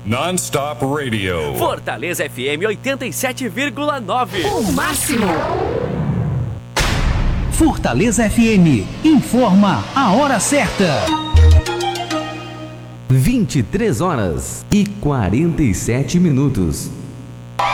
Non-Stop Radio. Fortaleza FM 87,9. O máximo. Fortaleza FM informa a hora certa. 23 horas e 47 minutos.